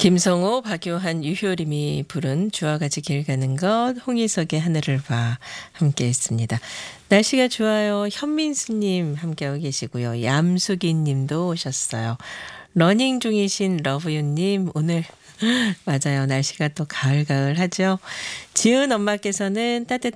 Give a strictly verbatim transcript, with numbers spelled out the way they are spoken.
김성호, 박요한, 유효림이 부른 주와 같이 길 가는 것, 홍희석의 하늘을 봐 함께 했습니다. 날씨가 좋아요. 현민수님 함께하고 계시고요. 얌수기님도 오셨어요. 러닝 중이신 러브유님 오늘 맞아요. 날씨가 또 가을가을 하죠. 지은 엄마께서는 따뜻한